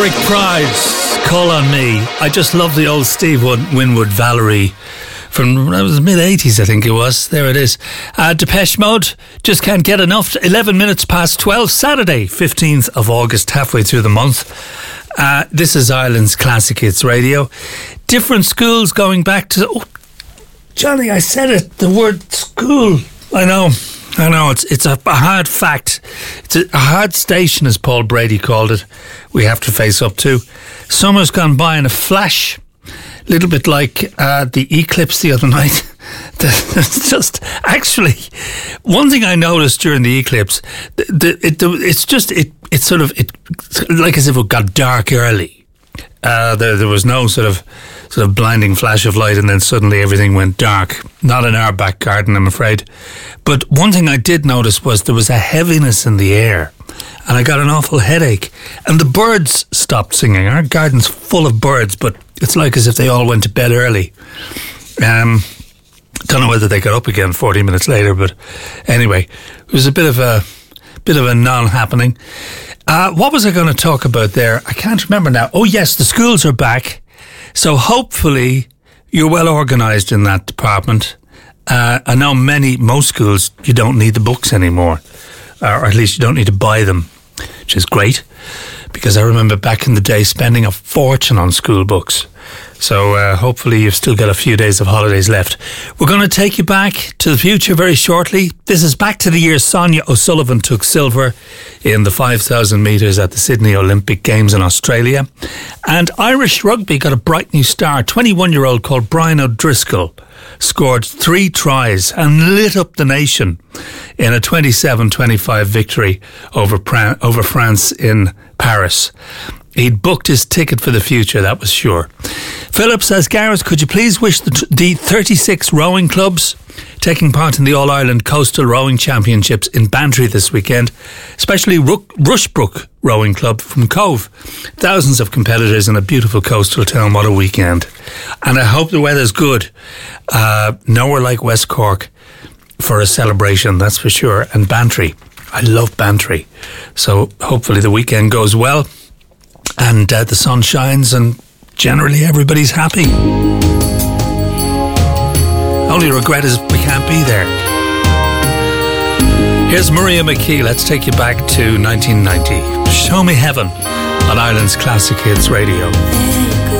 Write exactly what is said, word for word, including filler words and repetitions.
Eric Price, Call on Me. I just love the old Steve Winwood Valerie from the mid eighties, I think it was. There it is. Uh, Depeche Mode, Just Can't Get Enough. eleven minutes past twelve, Saturday, fifteenth of August, halfway through the month. Uh, this is Ireland's Classic Hits Radio. Different schools going back to... Oh, Johnny, I said it, the word school. I know. I know, it's it's a, a hard fact. It's a, a hard station, as Paul Brady called it, we have to face up to. Summer's gone by in a flash, a little bit like uh, the eclipse the other night. It's just, actually, one thing I noticed during the eclipse, the, the, it, the, it's just, it it's sort of, it like as if it got dark early. Uh, there, there was no sort of sort of blinding flash of light and then suddenly everything went dark. Not in our back garden, I'm afraid. But one thing I did notice was there was a heaviness in the air and I got an awful headache. And the birds stopped singing. Our garden's full of birds, but it's like as if they all went to bed early. Um, don't know whether they got up again forty minutes later, but anyway, it was a bit of a bit of a non-happening. Uh, what was I going to talk about there? I can't remember now. Oh yes, the schools are back. So hopefully you're well organised in that department. Uh, I know many, most schools, you don't need the books anymore. Or at least you don't need to buy them, which is great. Because I remember back in the day spending a fortune on school books. So uh, hopefully you've still got a few days of holidays left. We're going to take you back to the future very shortly. This is back to the year Sonia O'Sullivan took silver in the five thousand metres at the Sydney Olympic Games in Australia. And Irish rugby got a bright new star. twenty-one-year-old called Brian O'Driscoll scored three tries and lit up the nation in a twenty-seven twenty-five victory over, pra- over France in Paris. He'd booked his ticket for the future, that was sure. Philip says, Gareth, could you please wish the, t- the thirty-six rowing clubs taking part in the All-Ireland Coastal Rowing Championships in Bantry this weekend, especially Rook- Rushbrook Rowing Club from Cove. Thousands of competitors in a beautiful coastal town. What a weekend. And I hope the weather's good. Uh, nowhere like West Cork for a celebration, that's for sure. And Bantry. I love Bantry. So hopefully the weekend goes well. And uh, the sun shines and generally everybody's happy. Only regret is we can't be there. Here's Maria McKee. Let's take you back to nineteen ninety. Show Me Heaven on Ireland's Classic Hits Radio.